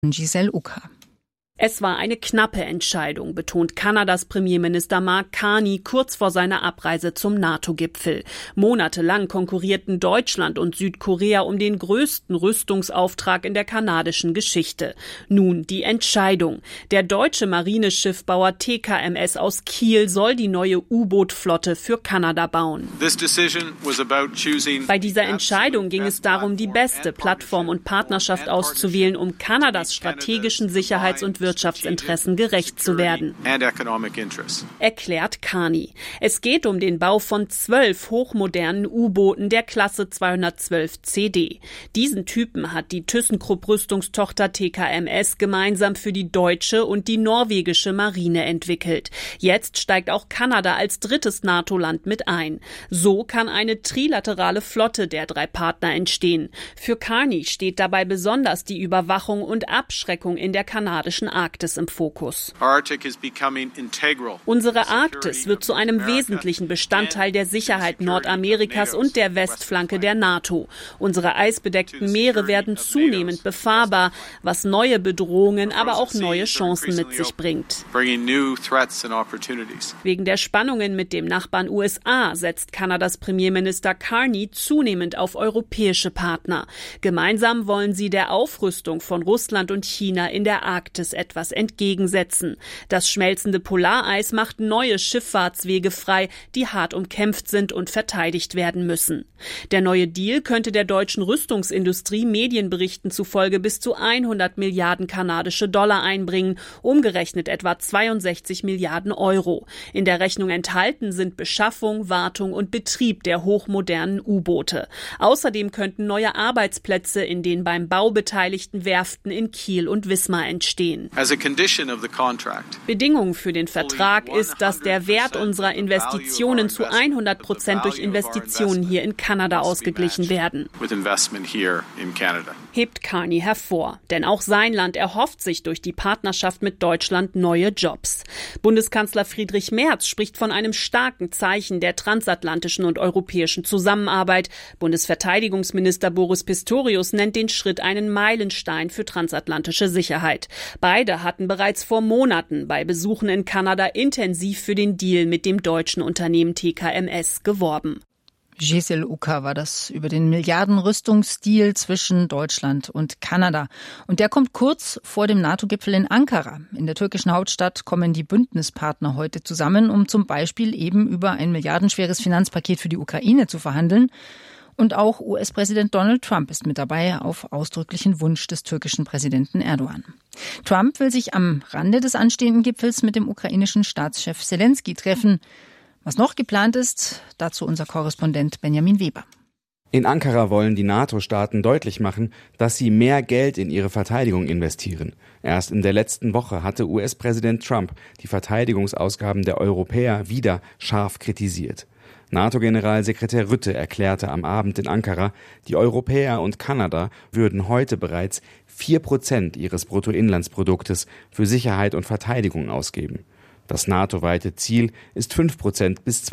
Giselle Ucker. Es war eine knappe Entscheidung, betont Kanadas Premierminister Mark Carney kurz vor seiner Abreise zum NATO-Gipfel. Monatelang konkurrierten Deutschland und Südkorea um den größten Rüstungsauftrag in der kanadischen Geschichte. Nun die Entscheidung. Der deutsche Marineschiffbauer TKMS aus Kiel soll die neue U-Boot-Flotte für Kanada bauen. Bei dieser Entscheidung ging es darum, die beste Plattform und Partnerschaft auszuwählen, um Kanadas strategischen Sicherheits- und Wirtschaftsinteressen gerecht zu werden, erklärt Carney. Es geht um den Bau von 12 hochmodernen U-Booten der Klasse 212 CD. Diesen Typen hat die ThyssenKrupp-Rüstungstochter TKMS gemeinsam für die deutsche und die norwegische Marine entwickelt. Jetzt steigt auch Kanada als drittes NATO-Land mit ein. So kann eine trilaterale Flotte der drei Partner entstehen. Für Carney steht dabei besonders die Überwachung und Abschreckung in der kanadischen Arktis im Fokus. Unsere Arktis wird zu einem wesentlichen Bestandteil der Sicherheit Nordamerikas und der Westflanke der NATO. Unsere eisbedeckten Meere werden zunehmend befahrbar, was neue Bedrohungen, aber auch neue Chancen mit sich bringt. Wegen der Spannungen mit dem Nachbarn USA setzt Kanadas Premierminister Carney zunehmend auf europäische Partner. Gemeinsam wollen sie der Aufrüstung von Russland und China in der Arktis etwas entgegensetzen. Das schmelzende Polareis macht neue Schifffahrtswege frei, die hart umkämpft sind und verteidigt werden müssen. Der neue Deal könnte der deutschen Rüstungsindustrie Medienberichten zufolge bis zu 100 Milliarden kanadische Dollar einbringen, umgerechnet etwa 62 Milliarden Euro. In der Rechnung enthalten sind Beschaffung, Wartung und Betrieb der hochmodernen U-Boote. Außerdem könnten neue Arbeitsplätze in den beim Bau beteiligten Werften in Kiel und Wismar entstehen. Bedingung für den Vertrag ist, dass der Wert unserer Investitionen zu 100% durch Investitionen hier in Kanada ausgeglichen werden, hebt Carney hervor. Denn auch sein Land erhofft sich durch die Partnerschaft mit Deutschland neue Jobs. Bundeskanzler Friedrich Merz spricht von einem starken Zeichen der transatlantischen und europäischen Zusammenarbeit. Bundesverteidigungsminister Boris Pistorius nennt den Schritt einen Meilenstein für transatlantische Sicherheit. Beide hatten bereits vor Monaten bei Besuchen in Kanada intensiv für den Deal mit dem deutschen Unternehmen TKMS geworben. Giselle Ucker war das über den Milliarden-Rüstungsdeal zwischen Deutschland und Kanada. Und der kommt kurz vor dem NATO-Gipfel in Ankara. In der türkischen Hauptstadt kommen die Bündnispartner heute zusammen, um zum Beispiel eben über ein milliardenschweres Finanzpaket für die Ukraine zu verhandeln. Und auch US-Präsident Donald Trump ist mit dabei, auf ausdrücklichen Wunsch des türkischen Präsidenten Erdogan. Trump will sich am Rande des anstehenden Gipfels mit dem ukrainischen Staatschef Selenskyj treffen. Was noch geplant ist, dazu unser Korrespondent Benjamin Weber. In Ankara wollen die NATO-Staaten deutlich machen, dass sie mehr Geld in ihre Verteidigung investieren. Erst in der letzten Woche hatte US-Präsident Trump die Verteidigungsausgaben der Europäer wieder scharf kritisiert. NATO-Generalsekretär Rutte erklärte am Abend in Ankara, die Europäer und Kanada würden heute bereits 4% ihres Bruttoinlandsproduktes für Sicherheit und Verteidigung ausgeben. Das NATO-weite Ziel ist 5% bis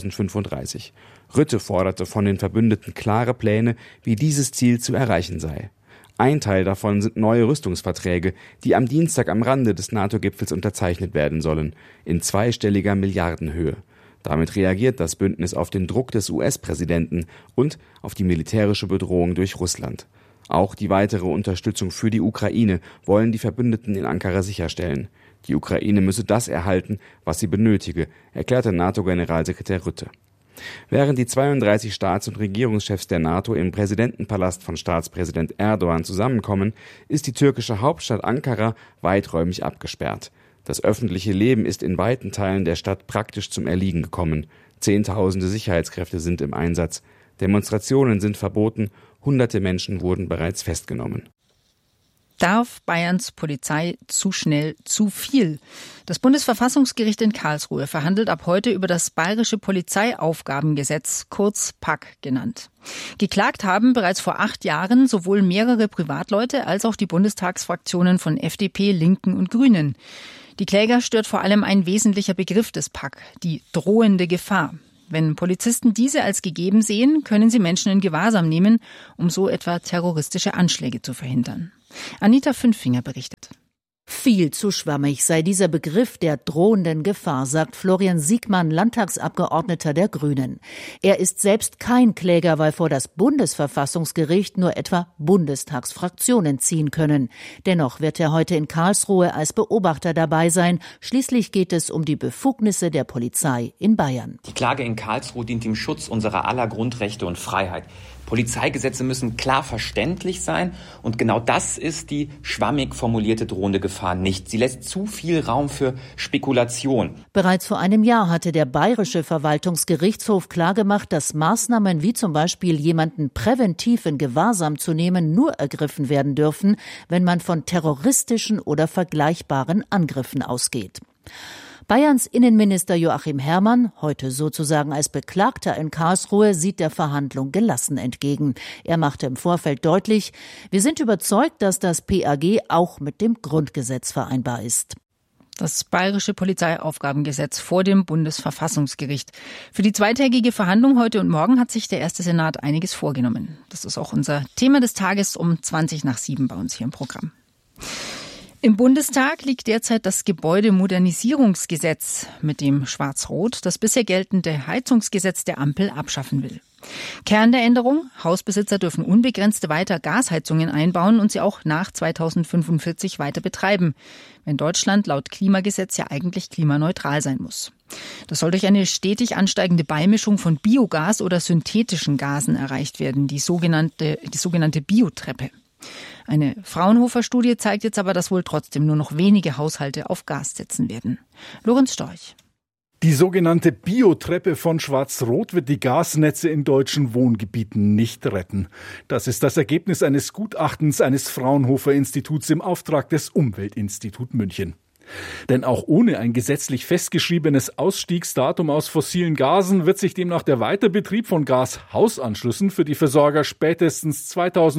2035. Rutte forderte von den Verbündeten klare Pläne, wie dieses Ziel zu erreichen sei. Ein Teil davon sind neue Rüstungsverträge, die am Dienstag am Rande des NATO-Gipfels unterzeichnet werden sollen, in zweistelliger Milliardenhöhe. Damit reagiert das Bündnis auf den Druck des US-Präsidenten und auf die militärische Bedrohung durch Russland. Auch die weitere Unterstützung für die Ukraine wollen die Verbündeten in Ankara sicherstellen. Die Ukraine müsse das erhalten, was sie benötige, erklärte NATO-Generalsekretär Rutte. Während die 32 Staats- und Regierungschefs der NATO im Präsidentenpalast von Staatspräsident Erdogan zusammenkommen, ist die türkische Hauptstadt Ankara weiträumig abgesperrt. Das öffentliche Leben ist in weiten Teilen der Stadt praktisch zum Erliegen gekommen. Zehntausende Sicherheitskräfte sind im Einsatz. Demonstrationen sind verboten. Hunderte Menschen wurden bereits festgenommen. Darf Bayerns Polizei zu schnell zu viel? Das Bundesverfassungsgericht in Karlsruhe verhandelt ab heute über das Bayerische Polizeiaufgabengesetz, kurz PAG genannt. Geklagt haben bereits vor 8 Jahren sowohl mehrere Privatleute als auch die Bundestagsfraktionen von FDP, Linken und Grünen. Die Kläger stört vor allem ein wesentlicher Begriff des PAG, die drohende Gefahr. Wenn Polizisten diese als gegeben sehen, können sie Menschen in Gewahrsam nehmen, um so etwa terroristische Anschläge zu verhindern. Anita Fünffinger berichtet. Viel zu schwammig sei dieser Begriff der drohenden Gefahr, sagt Florian Siegmann, Landtagsabgeordneter der Grünen. Er ist selbst kein Kläger, weil vor das Bundesverfassungsgericht nur etwa Bundestagsfraktionen ziehen können. Dennoch wird er heute in Karlsruhe als Beobachter dabei sein. Schließlich geht es um die Befugnisse der Polizei in Bayern. Die Klage in Karlsruhe dient dem Schutz unserer aller Grundrechte und Freiheit. Polizeigesetze müssen klar verständlich sein und genau das ist die schwammig formulierte drohende Gefahr nicht. Sie lässt zu viel Raum für Spekulation. Bereits vor einem Jahr hatte der Bayerische Verwaltungsgerichtshof klargemacht, dass Maßnahmen wie zum Beispiel jemanden präventiv in Gewahrsam zu nehmen nur ergriffen werden dürfen, wenn man von terroristischen oder vergleichbaren Angriffen ausgeht. Bayerns Innenminister Joachim Herrmann, heute sozusagen als Beklagter in Karlsruhe, sieht der Verhandlung gelassen entgegen. Er machte im Vorfeld deutlich, wir sind überzeugt, dass das PAG auch mit dem Grundgesetz vereinbar ist. Das Bayerische Polizeiaufgabengesetz vor dem Bundesverfassungsgericht. Für die zweitägige Verhandlung heute und morgen hat sich der erste Senat einiges vorgenommen. Das ist auch unser Thema des Tages um 6:20 bei uns hier im Programm. Im Bundestag liegt derzeit das Gebäudemodernisierungsgesetz, mit dem Schwarz-Rot das bisher geltende Heizungsgesetz der Ampel abschaffen will. Kern der Änderung: Hausbesitzer dürfen unbegrenzte weiter Gasheizungen einbauen und sie auch nach 2045 weiter betreiben, wenn Deutschland laut Klimagesetz ja eigentlich klimaneutral sein muss. Das soll durch eine stetig ansteigende Beimischung von Biogas oder synthetischen Gasen erreicht werden, die sogenannte Biotreppe. Eine Fraunhofer-Studie zeigt jetzt aber, dass wohl trotzdem nur noch wenige Haushalte auf Gas setzen werden. Lorenz Storch. Die sogenannte Biotreppe von Schwarz-Rot wird die Gasnetze in deutschen Wohngebieten nicht retten. Das ist das Ergebnis eines Gutachtens eines Fraunhofer-Instituts im Auftrag des Umweltinstitut München. Denn auch ohne ein gesetzlich festgeschriebenes Ausstiegsdatum aus fossilen Gasen wird sich demnach der Weiterbetrieb von Gashausanschlüssen für die Versorger spätestens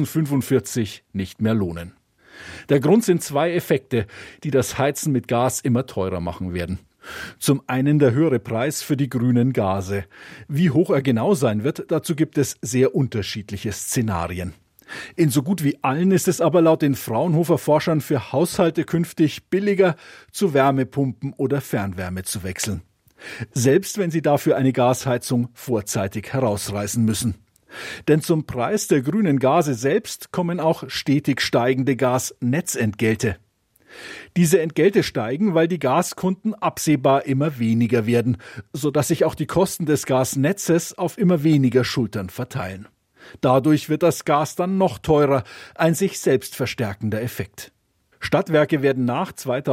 2045 nicht mehr lohnen. Der Grund sind zwei Effekte, die das Heizen mit Gas immer teurer machen werden. Zum einen der höhere Preis für die grünen Gase. Wie hoch er genau sein wird, dazu gibt es sehr unterschiedliche Szenarien. In so gut wie allen ist es aber laut den Fraunhofer-Forschern für Haushalte künftig billiger, zu Wärmepumpen oder Fernwärme zu wechseln. Selbst wenn sie dafür eine Gasheizung vorzeitig herausreißen müssen. Denn zum Preis der grünen Gase selbst kommen auch stetig steigende Gasnetzentgelte. Diese Entgelte steigen, weil die Gaskunden absehbar immer weniger werden, sodass sich auch die Kosten des Gasnetzes auf immer weniger Schultern verteilen. Dadurch wird das Gas dann noch teurer, ein sich selbst verstärkender Effekt. Stadtwerke werden nach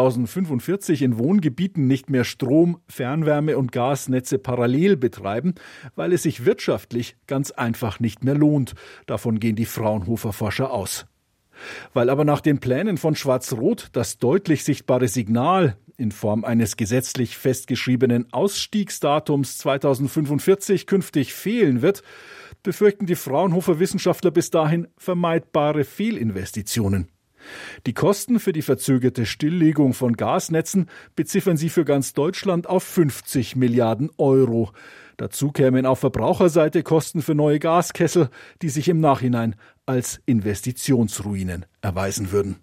2045 in Wohngebieten nicht mehr Strom-, Fernwärme- und Gasnetze parallel betreiben, weil es sich wirtschaftlich ganz einfach nicht mehr lohnt. Davon gehen die Fraunhofer-Forscher aus. Weil aber nach den Plänen von Schwarz-Rot das deutlich sichtbare Signal in Form eines gesetzlich festgeschriebenen Ausstiegsdatums 2045 künftig fehlen wird, befürchten die Fraunhofer-Wissenschaftler bis dahin vermeidbare Fehlinvestitionen. Die Kosten für die verzögerte Stilllegung von Gasnetzen beziffern sie für ganz Deutschland auf 50 Milliarden Euro. Dazu kämen auf Verbraucherseite Kosten für neue Gaskessel, die sich im Nachhinein als Investitionsruinen erweisen würden.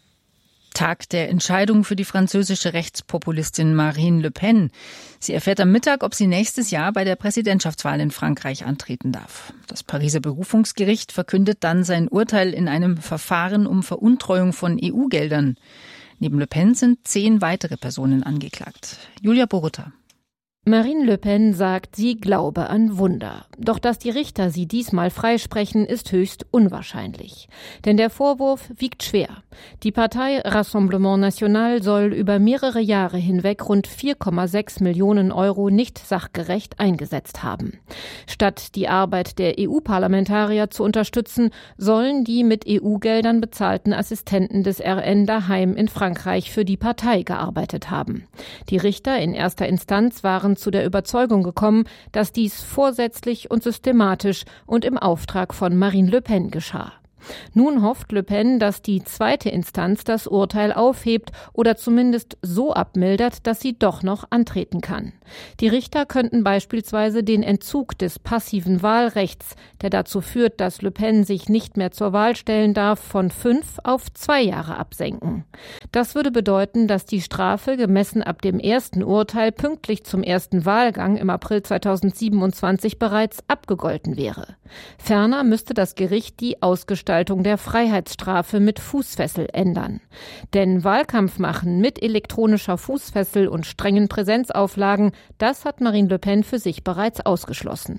Tag der Entscheidung für die französische Rechtspopulistin Marine Le Pen. Sie erfährt am Mittag, ob sie nächstes Jahr bei der Präsidentschaftswahl in Frankreich antreten darf. Das Pariser Berufungsgericht verkündet dann sein Urteil in einem Verfahren um Veruntreuung von EU-Geldern. Neben Le Pen sind 10 weitere Personen angeklagt. Julia Borutta. Marine Le Pen sagt, sie glaube an Wunder. Doch dass die Richter sie diesmal freisprechen, ist höchst unwahrscheinlich. Denn der Vorwurf wiegt schwer. Die Partei Rassemblement National soll über mehrere Jahre hinweg rund 4,6 Millionen Euro nicht sachgerecht eingesetzt haben. Statt die Arbeit der EU-Parlamentarier zu unterstützen, sollen die mit EU-Geldern bezahlten Assistenten des RN daheim in Frankreich für die Partei gearbeitet haben. Die Richter in erster Instanz waren zu der Überzeugung gekommen, dass dies vorsätzlich und systematisch und im Auftrag von Marine Le Pen geschah. Nun hofft Le Pen, dass die zweite Instanz das Urteil aufhebt oder zumindest so abmildert, dass sie doch noch antreten kann. Die Richter könnten beispielsweise den Entzug des passiven Wahlrechts, der dazu führt, dass Le Pen sich nicht mehr zur Wahl stellen darf, von 5 auf 2 Jahre absenken. Das würde bedeuten, dass die Strafe gemessen ab dem ersten Urteil pünktlich zum ersten Wahlgang im April 2027 bereits abgegolten wäre. Ferner müsste das Gericht die Ausgestaltung der Freiheitsstrafe mit Fußfessel ändern. Denn Wahlkampf machen mit elektronischer Fußfessel und strengen Präsenzauflagen, das hat Marine Le Pen für sich bereits ausgeschlossen.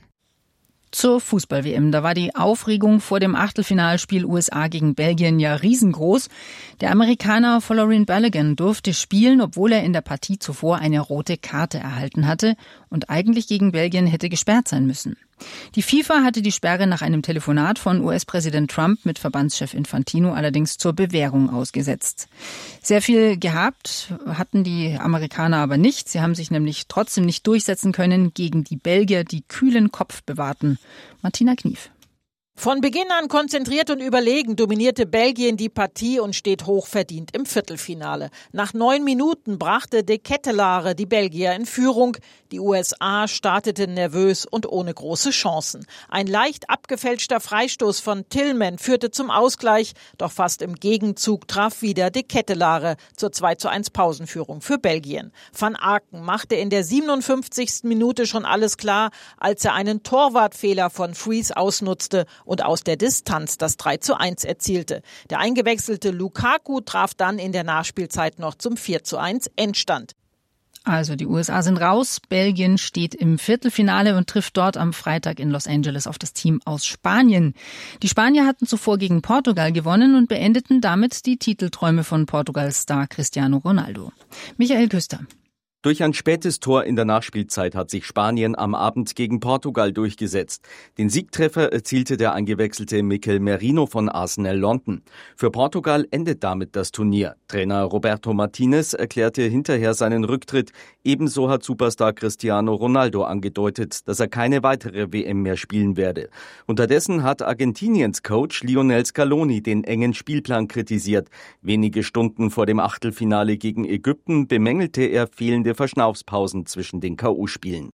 Zur Fußball-WM. Da war die Aufregung vor dem Achtelfinalspiel USA gegen Belgien ja riesengroß. Der Amerikaner Folarin Balogun durfte spielen, obwohl er in der Partie zuvor eine rote Karte erhalten hatte und eigentlich gegen Belgien hätte gesperrt sein müssen. Die FIFA hatte die Sperre nach einem Telefonat von US-Präsident Trump mit Verbandschef Infantino allerdings zur Bewährung ausgesetzt. Sehr viel gehabt hatten die Amerikaner aber nicht. Sie haben sich nämlich trotzdem nicht durchsetzen können gegen die Belgier, die kühlen Kopf bewahrten. Martina Knief. Von Beginn an konzentriert und überlegen dominierte Belgien die Partie und steht hochverdient im Viertelfinale. Nach 9 Minuten brachte De Ketelaere die Belgier in Führung. Die USA starteten nervös und ohne große Chancen. Ein leicht abgefälschter Freistoß von Tillman führte zum Ausgleich, doch fast im Gegenzug traf wieder De Ketelaere zur 2:1 Pausenführung für Belgien. Van Aken machte in der 57. Minute schon alles klar, als er einen Torwartfehler von Fries ausnutzte und aus der Distanz das 3:1 erzielte. Der eingewechselte Lukaku traf dann in der Nachspielzeit noch zum 4:1 Endstand. Also die USA sind raus, Belgien steht im Viertelfinale und trifft dort am Freitag in Los Angeles auf das Team aus Spanien. Die Spanier hatten zuvor gegen Portugal gewonnen und beendeten damit die Titelträume von Portugals Star Cristiano Ronaldo. Michael Küster. Durch ein spätes Tor in der Nachspielzeit hat sich Spanien am Abend gegen Portugal durchgesetzt. Den Siegtreffer erzielte der eingewechselte Mikel Merino von Arsenal London. Für Portugal endet damit das Turnier. Trainer Roberto Martinez erklärte hinterher seinen Rücktritt. Ebenso hat Superstar Cristiano Ronaldo angedeutet, dass er keine weitere WM mehr spielen werde. Unterdessen hat Argentiniens Coach Lionel Scaloni den engen Spielplan kritisiert. Wenige Stunden vor dem Achtelfinale gegen Ägypten bemängelte er fehlende Verschnaufspausen zwischen den K.O.-Spielen.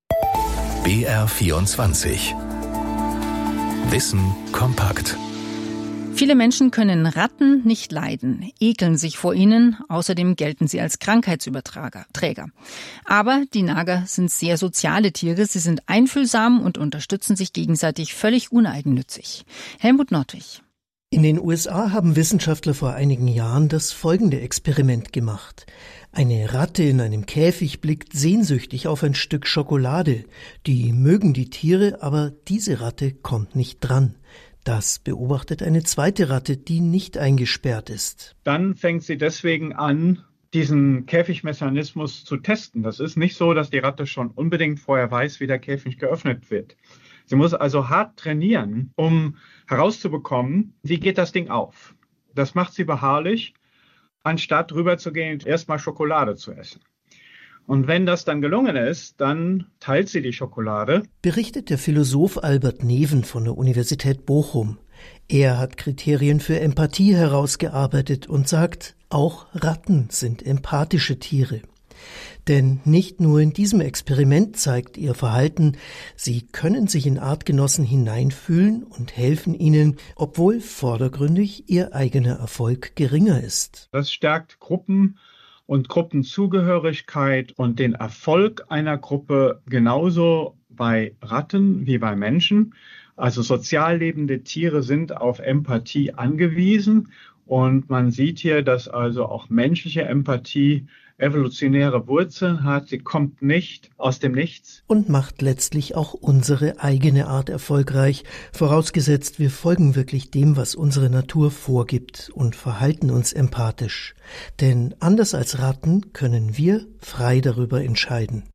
BR24 Wissen kompakt. Viele Menschen können Ratten nicht leiden, ekeln sich vor ihnen, außerdem gelten sie als Krankheitsüberträger. Aber die Nager sind sehr soziale Tiere, sie sind einfühlsam und unterstützen sich gegenseitig völlig uneigennützig. Helmut Nordwig. In den USA haben Wissenschaftler vor einigen Jahren das folgende Experiment gemacht. Eine Ratte in einem Käfig blickt sehnsüchtig auf ein Stück Schokolade. Die mögen die Tiere, aber diese Ratte kommt nicht dran. Das beobachtet eine zweite Ratte, die nicht eingesperrt ist. Dann fängt sie deswegen an, diesen Käfigmechanismus zu testen. Das ist nicht so, dass die Ratte schon unbedingt vorher weiß, wie der Käfig geöffnet wird. Sie muss also hart trainieren, um herauszubekommen, wie geht das Ding auf. Das macht sie beharrlich, anstatt rüber zu gehen und erstmal Schokolade zu essen. Und wenn das dann gelungen ist, dann teilt sie die Schokolade. Berichtet der Philosoph Albert Neven von der Universität Bochum. Er hat Kriterien für Empathie herausgearbeitet und sagt, auch Ratten sind empathische Tiere. Denn nicht nur in diesem Experiment zeigt ihr Verhalten, sie können sich in Artgenossen hineinfühlen und helfen ihnen, obwohl vordergründig ihr eigener Erfolg geringer ist. Das stärkt Gruppen und Gruppenzugehörigkeit und den Erfolg einer Gruppe genauso bei Ratten wie bei Menschen. Also sozial lebende Tiere sind auf Empathie angewiesen und man sieht hier, dass also auch menschliche Empathie evolutionäre Wurzeln hat. Sie kommt nicht aus dem Nichts. Und macht letztlich auch unsere eigene Art erfolgreich, vorausgesetzt wir folgen wirklich dem, was unsere Natur vorgibt und verhalten uns empathisch. Denn anders als Ratten können wir frei darüber entscheiden.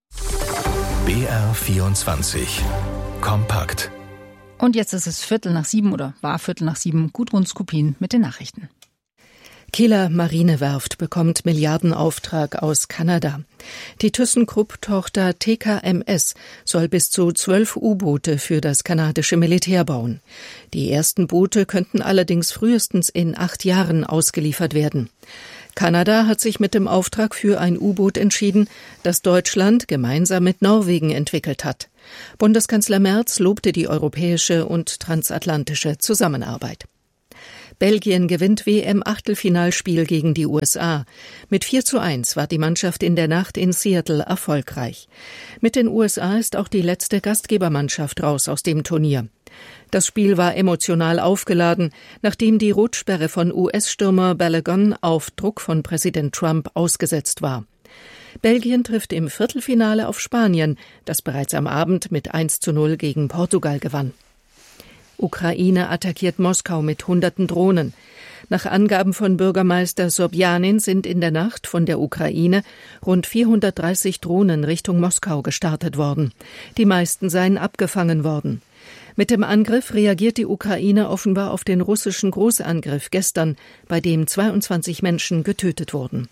BR24 kompakt. Und jetzt ist es 6:15 oder war 6:15. Gudrun Skupin mit den Nachrichten. Kieler Marinewerft bekommt Milliardenauftrag aus Kanada. Die ThyssenKrupp-Tochter TKMS soll bis zu 12 U-Boote für das kanadische Militär bauen. Die ersten Boote könnten allerdings frühestens in 8 Jahren ausgeliefert werden. Kanada hat sich mit dem Auftrag für ein U-Boot entschieden, das Deutschland gemeinsam mit Norwegen entwickelt hat. Bundeskanzler Merz lobte die europäische und transatlantische Zusammenarbeit. Belgien gewinnt WM-Achtelfinalspiel gegen die USA. Mit 4:1 war die Mannschaft in der Nacht in Seattle erfolgreich. Mit den USA ist auch die letzte Gastgebermannschaft raus aus dem Turnier. Das Spiel war emotional aufgeladen, nachdem die Rotsperre von US-Stürmer Balogun auf Druck von Präsident Trump ausgesetzt war. Belgien trifft im Viertelfinale auf Spanien, das bereits am Abend mit 1:0 gegen Portugal gewann. Ukraine attackiert Moskau mit Hunderten Drohnen. Nach Angaben von Bürgermeister Sobjanin sind in der Nacht von der Ukraine rund 430 Drohnen Richtung Moskau gestartet worden. Die meisten seien abgefangen worden. Mit dem Angriff reagiert die Ukraine offenbar auf den russischen Großangriff gestern, bei dem 22 Menschen getötet wurden.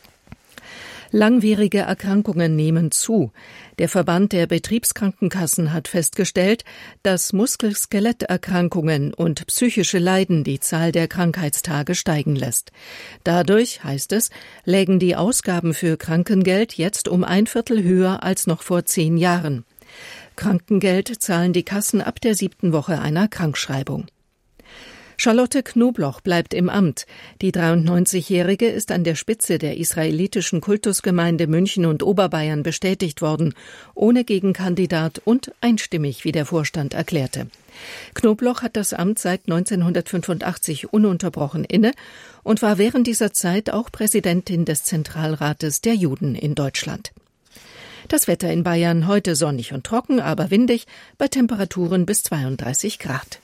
Langwierige Erkrankungen nehmen zu. Der Verband der Betriebskrankenkassen hat festgestellt, dass Muskel-Skeletterkrankungen und psychische Leiden die Zahl der Krankheitstage steigen lässt. Dadurch, heißt es, lägen die Ausgaben für Krankengeld jetzt um 1/4 höher als noch vor 10 Jahren. Krankengeld zahlen die Kassen ab der 7. Woche einer Krankschreibung. Charlotte Knobloch bleibt im Amt. Die 93-Jährige ist an der Spitze der israelitischen Kultusgemeinde München und Oberbayern bestätigt worden, ohne Gegenkandidat und einstimmig, wie der Vorstand erklärte. Knobloch hat das Amt seit 1985 ununterbrochen inne und war während dieser Zeit auch Präsidentin des Zentralrates der Juden in Deutschland. Das Wetter in Bayern heute sonnig und trocken, aber windig, bei Temperaturen bis 32 Grad.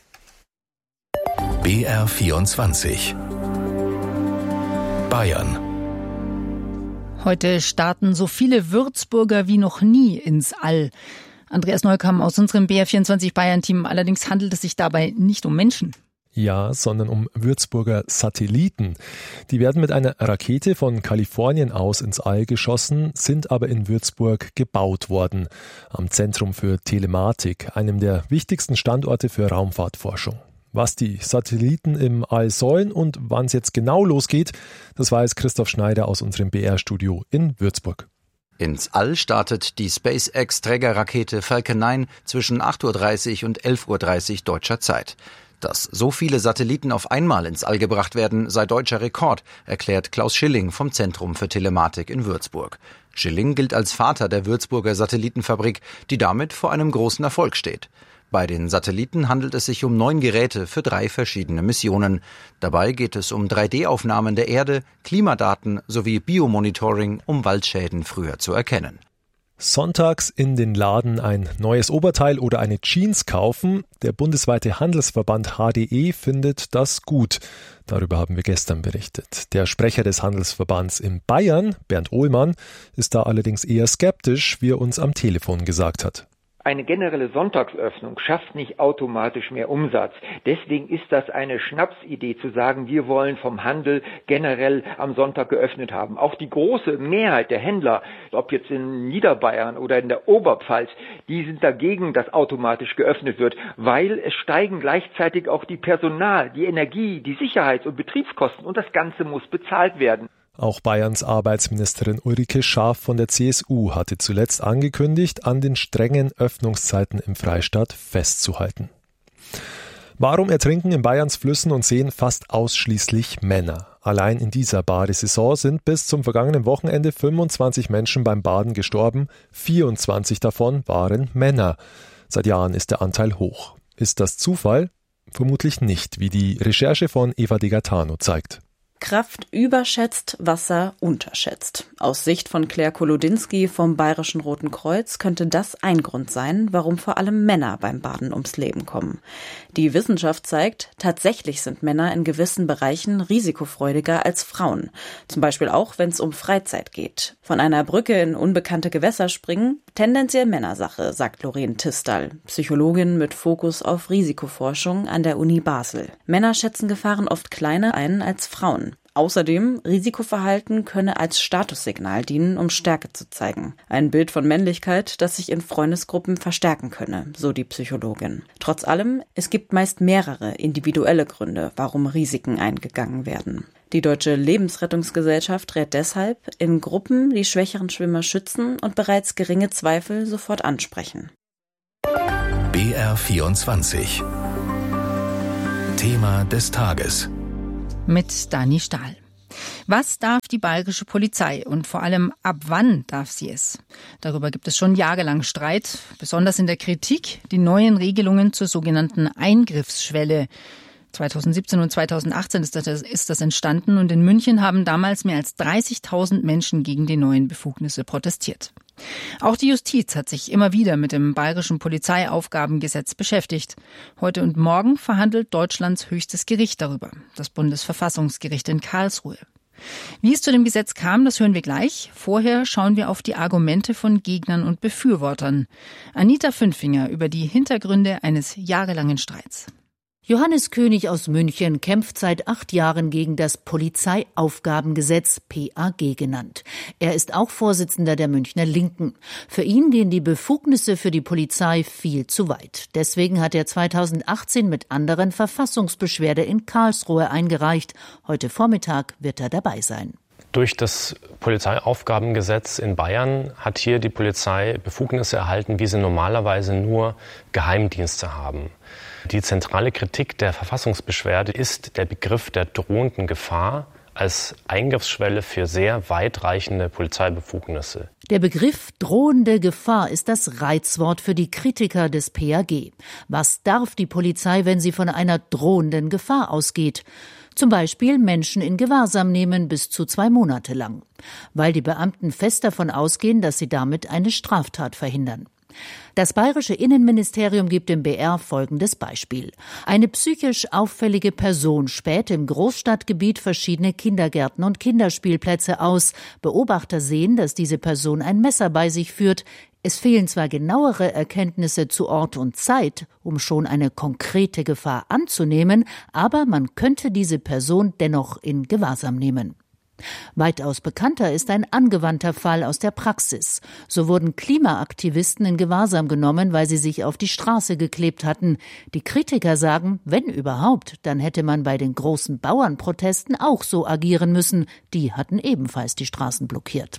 BR24 Bayern. Heute starten so viele Würzburger wie noch nie ins All. Andreas Neukamm aus unserem BR24 Bayern-Team. Allerdings handelt es sich dabei nicht um Menschen. Ja, sondern um Würzburger Satelliten. Die werden mit einer Rakete von Kalifornien aus ins All geschossen, sind aber in Würzburg gebaut worden, am Zentrum für Telematik, einem der wichtigsten Standorte für Raumfahrtforschung. Was die Satelliten im All sollen und wann es jetzt genau losgeht, das weiß Christoph Schneider aus unserem BR-Studio in Würzburg. Ins All startet die SpaceX-Trägerrakete Falcon 9 zwischen 8:30 Uhr und 11:30 Uhr deutscher Zeit. Dass so viele Satelliten auf einmal ins All gebracht werden, sei deutscher Rekord, erklärt Klaus Schilling vom Zentrum für Telematik in Würzburg. Schilling gilt als Vater der Würzburger Satellitenfabrik, die damit vor einem großen Erfolg steht. Bei den Satelliten handelt es sich um 9 Geräte für 3 verschiedene Missionen. Dabei geht es um 3D-Aufnahmen der Erde, Klimadaten sowie Biomonitoring, um Waldschäden früher zu erkennen. Sonntags in den Laden ein neues Oberteil oder eine Jeans kaufen. Der bundesweite Handelsverband HDE findet das gut. Darüber haben wir gestern berichtet. Der Sprecher des Handelsverbands in Bayern, Bernd Ohlmann, ist da allerdings eher skeptisch, wie er uns am Telefon gesagt hat. Eine generelle Sonntagsöffnung schafft nicht automatisch mehr Umsatz. Deswegen ist das eine Schnapsidee zu sagen, wir wollen vom Handel generell am Sonntag geöffnet haben. Auch die große Mehrheit der Händler, ob jetzt in Niederbayern oder in der Oberpfalz, die sind dagegen, dass automatisch geöffnet wird, weil es steigen gleichzeitig auch die Personal-, die Energie-, die Sicherheits- und Betriebskosten und das Ganze muss bezahlt werden. Auch Bayerns Arbeitsministerin Ulrike Schaaf von der CSU hatte zuletzt angekündigt, an den strengen Öffnungszeiten im Freistaat festzuhalten. Warum ertrinken in Bayerns Flüssen und Seen fast ausschließlich Männer? Allein in dieser Badesaison sind bis zum vergangenen Wochenende 25 Menschen beim Baden gestorben, 24 davon waren Männer. Seit Jahren ist der Anteil hoch. Ist das Zufall? Vermutlich nicht, wie die Recherche von Eva De Gaetano zeigt. Kraft überschätzt, Wasser unterschätzt. Aus Sicht von Claire Kolodinski vom Bayerischen Roten Kreuz könnte das ein Grund sein, warum vor allem Männer beim Baden ums Leben kommen. Die Wissenschaft zeigt, tatsächlich sind Männer in gewissen Bereichen risikofreudiger als Frauen. Zum Beispiel auch, wenn es um Freizeit geht. Von einer Brücke in unbekannte Gewässer springen, tendenziell Männersache, sagt Lorraine Tistal, Psychologin mit Fokus auf Risikoforschung an der Uni Basel. Männer schätzen Gefahren oft kleiner ein als Frauen. Außerdem, Risikoverhalten könne als Statussignal dienen, um Stärke zu zeigen. Ein Bild von Männlichkeit, das sich in Freundesgruppen verstärken könne, so die Psychologin. Trotz allem, es gibt meist mehrere individuelle Gründe, warum Risiken eingegangen werden. Die Deutsche Lebensrettungsgesellschaft rät deshalb, in Gruppen die schwächeren Schwimmer schützen und bereits geringe Zweifel sofort ansprechen. BR24 Thema des Tages mit Dani Stahl. Was darf die bayerische Polizei und vor allem ab wann darf sie es? Darüber gibt es schon jahrelang Streit, besonders in der Kritik, die neuen Regelungen zur sogenannten Eingriffsschwelle. 2017 und 2018 ist das entstanden und in München haben damals mehr als 30.000 Menschen gegen die neuen Befugnisse protestiert. Auch die Justiz hat sich immer wieder mit dem bayerischen Polizeiaufgabengesetz beschäftigt. Heute und morgen verhandelt Deutschlands höchstes Gericht darüber, das Bundesverfassungsgericht in Karlsruhe. Wie es zu dem Gesetz kam, das hören wir gleich. Vorher schauen wir auf die Argumente von Gegnern und Befürwortern. Anita Fünfinger über die Hintergründe eines jahrelangen Streits. Johannes König aus München kämpft seit 8 Jahren gegen das Polizeiaufgabengesetz, PAG genannt. Er ist auch Vorsitzender der Münchner Linken. Für ihn gehen die Befugnisse für die Polizei viel zu weit. Deswegen hat er 2018 mit anderen Verfassungsbeschwerde in Karlsruhe eingereicht. Heute Vormittag wird er dabei sein. Durch das Polizeiaufgabengesetz in Bayern hat hier die Polizei Befugnisse erhalten, wie sie normalerweise nur Geheimdienste haben. Die zentrale Kritik der Verfassungsbeschwerde ist der Begriff der drohenden Gefahr als Eingriffsschwelle für sehr weitreichende Polizeibefugnisse. Der Begriff drohende Gefahr ist das Reizwort für die Kritiker des PAG. Was darf die Polizei, wenn sie von einer drohenden Gefahr ausgeht? Zum Beispiel Menschen in Gewahrsam nehmen bis zu 2 Monate lang, weil die Beamten fest davon ausgehen, dass sie damit eine Straftat verhindern. Das bayerische Innenministerium gibt dem BR folgendes Beispiel. Eine psychisch auffällige Person späht im Großstadtgebiet verschiedene Kindergärten und Kinderspielplätze aus. Beobachter sehen, dass diese Person ein Messer bei sich führt. Es fehlen zwar genauere Erkenntnisse zu Ort und Zeit, um schon eine konkrete Gefahr anzunehmen, aber man könnte diese Person dennoch in Gewahrsam nehmen. Weitaus bekannter ist ein angewandter Fall aus der Praxis. So wurden Klimaaktivisten in Gewahrsam genommen, weil sie sich auf die Straße geklebt hatten. Die Kritiker sagen, wenn überhaupt, dann hätte man bei den großen Bauernprotesten auch so agieren müssen. Die hatten ebenfalls die Straßen blockiert.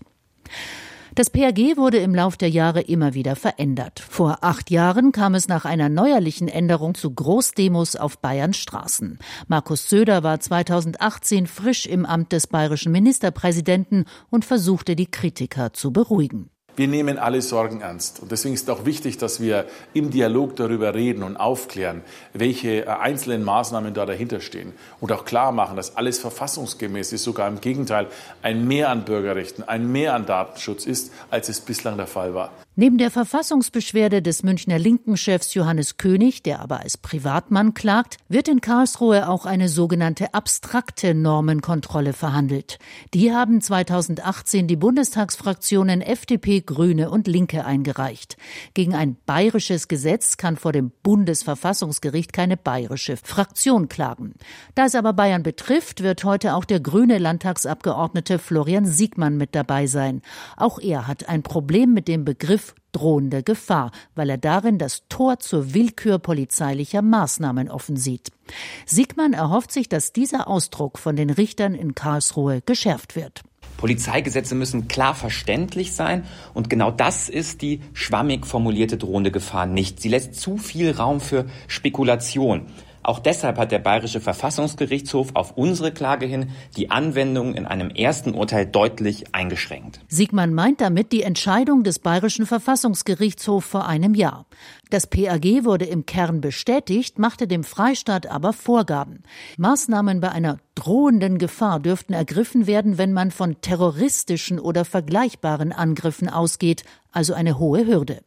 Das PAG wurde im Lauf der Jahre immer wieder verändert. Vor 8 Jahren kam es nach einer neuerlichen Änderung zu Großdemos auf Bayerns Straßen. Markus Söder war 2018 frisch im Amt des bayerischen Ministerpräsidenten und versuchte, die Kritiker zu beruhigen. Wir nehmen alle Sorgen ernst. Und deswegen ist auch wichtig, dass wir im Dialog darüber reden und aufklären, welche einzelnen Maßnahmen da dahinter stehen. Und auch klar machen, dass alles verfassungsgemäß ist, sogar im Gegenteil ein Mehr an Bürgerrechten, ein Mehr an Datenschutz ist, als es bislang der Fall war. Neben der Verfassungsbeschwerde des Münchner Linken-Chefs Johannes König, der aber als Privatmann klagt, wird in Karlsruhe auch eine sogenannte abstrakte Normenkontrolle verhandelt. Die haben 2018 die Bundestagsfraktionen FDP, Grüne und Linke eingereicht. Gegen ein bayerisches Gesetz kann vor dem Bundesverfassungsgericht keine bayerische Fraktion klagen. Da es aber Bayern betrifft, wird heute auch der grüne Landtagsabgeordnete Florian Siegmann mit dabei sein. Auch er hat ein Problem mit dem Begriff drohende Gefahr, weil er darin das Tor zur Willkür polizeilicher Maßnahmen offen sieht. Siegmann erhofft sich, dass dieser Ausdruck von den Richtern in Karlsruhe geschärft wird. Polizeigesetze müssen klar verständlich sein und genau das ist die schwammig formulierte drohende Gefahr nicht. Sie lässt zu viel Raum für Spekulation. Auch deshalb hat der Bayerische Verfassungsgerichtshof auf unsere Klage hin die Anwendung in einem ersten Urteil deutlich eingeschränkt. Siegmann meint damit die Entscheidung des Bayerischen Verfassungsgerichtshofs vor einem Jahr. Das PAG wurde im Kern bestätigt, machte dem Freistaat aber Vorgaben. Maßnahmen bei einer drohenden Gefahr dürften ergriffen werden, wenn man von terroristischen oder vergleichbaren Angriffen ausgeht, also eine hohe Hürde.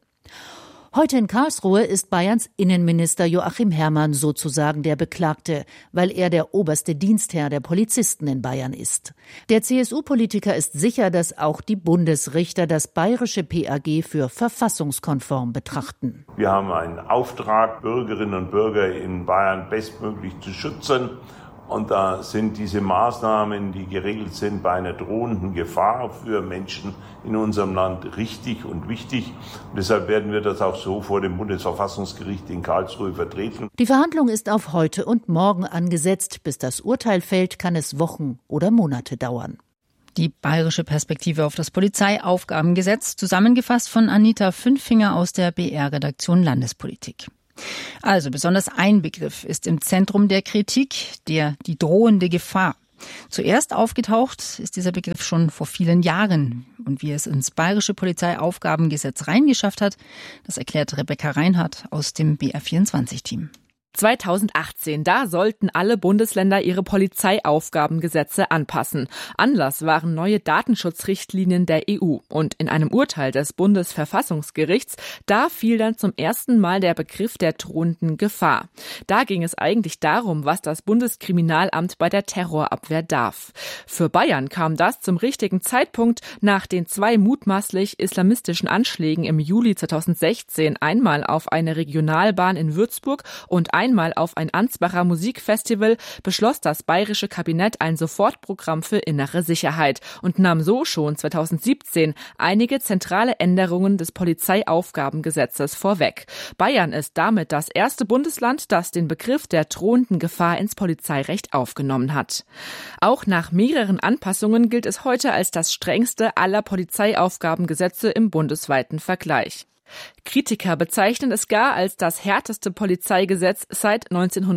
Heute in Karlsruhe ist Bayerns Innenminister Joachim Herrmann sozusagen der Beklagte, weil er der oberste Dienstherr der Polizisten in Bayern ist. Der CSU-Politiker ist sicher, dass auch die Bundesrichter das bayerische PAG für verfassungskonform betrachten. Wir haben einen Auftrag, Bürgerinnen und Bürger in Bayern bestmöglich zu schützen. Und da sind diese Maßnahmen, die geregelt sind bei einer drohenden Gefahr für Menschen in unserem Land, richtig und wichtig. Und deshalb werden wir das auch so vor dem Bundesverfassungsgericht in Karlsruhe vertreten. Die Verhandlung ist auf heute und morgen angesetzt. Bis das Urteil fällt, kann es Wochen oder Monate dauern. Die bayerische Perspektive auf das Polizeiaufgabengesetz, zusammengefasst von Anita Fünfinger aus der BR-Redaktion Landespolitik. Also besonders ein Begriff ist im Zentrum der Kritik, die drohende Gefahr. Zuerst aufgetaucht ist dieser Begriff schon vor vielen Jahren. Und wie es ins bayerische Polizeiaufgabengesetz reingeschafft hat, das erklärt Rebecca Reinhardt aus dem BR24-Team. 2018, da sollten alle Bundesländer ihre Polizeiaufgabengesetze anpassen. Anlass waren neue Datenschutzrichtlinien der EU. Und in einem Urteil des Bundesverfassungsgerichts, da fiel dann zum ersten Mal der Begriff der drohenden Gefahr. Da ging es eigentlich darum, was das Bundeskriminalamt bei der Terrorabwehr darf. Für Bayern kam das zum richtigen Zeitpunkt nach den 2 mutmaßlich islamistischen Anschlägen im Juli 2016, einmal auf eine Regionalbahn in Würzburg und einmal auf ein Ansbacher Musikfestival, beschloss das bayerische Kabinett ein Sofortprogramm für innere Sicherheit und nahm so schon 2017 einige zentrale Änderungen des Polizeiaufgabengesetzes vorweg. Bayern ist damit das erste Bundesland, das den Begriff der drohenden Gefahr ins Polizeirecht aufgenommen hat. Auch nach mehreren Anpassungen gilt es heute als das strengste aller Polizeiaufgabengesetze im bundesweiten Vergleich. Kritiker bezeichnen es gar als das härteste Polizeigesetz seit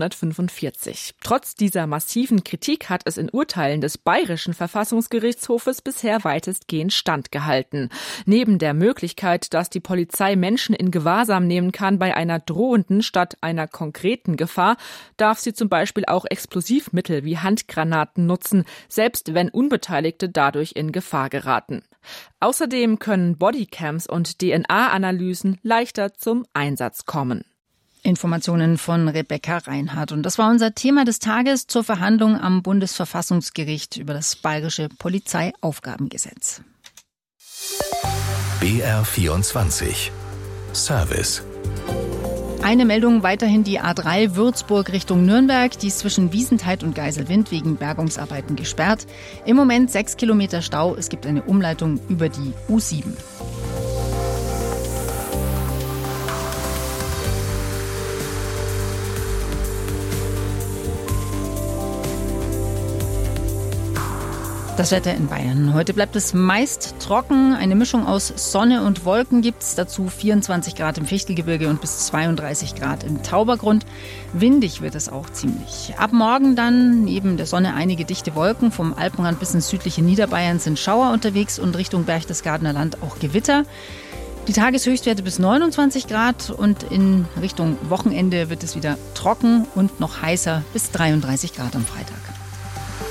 1945. Trotz dieser massiven Kritik hat es in Urteilen des Bayerischen Verfassungsgerichtshofes bisher weitestgehend standgehalten. Neben der Möglichkeit, dass die Polizei Menschen in Gewahrsam nehmen kann bei einer drohenden statt einer konkreten Gefahr, darf sie zum Beispiel auch Explosivmittel wie Handgranaten nutzen, selbst wenn Unbeteiligte dadurch in Gefahr geraten. Außerdem können Bodycams und DNA-Analysen leichter zum Einsatz kommen. Informationen von Rebecca Reinhardt. Und das war unser Thema des Tages zur Verhandlung am Bundesverfassungsgericht über das bayerische Polizeiaufgabengesetz. BR24 Service. Eine Meldung weiterhin die A3 Würzburg Richtung Nürnberg. Die ist zwischen Wiesentheit und Geiselwind wegen Bergungsarbeiten gesperrt. Im Moment 6 Kilometer Stau. Es gibt eine Umleitung über die U7. Das Wetter in Bayern. Heute bleibt es meist trocken. Eine Mischung aus Sonne und Wolken gibt's. Dazu 24 Grad im Fichtelgebirge und bis 32 Grad im Taubergrund. Windig wird es auch ziemlich. Ab morgen dann neben der Sonne einige dichte Wolken. Vom Alpenrand bis ins südliche Niederbayern sind Schauer unterwegs und Richtung Berchtesgadener Land auch Gewitter. Die Tageshöchstwerte bis 29 Grad und in Richtung Wochenende wird es wieder trocken und noch heißer bis 33 Grad am Freitag.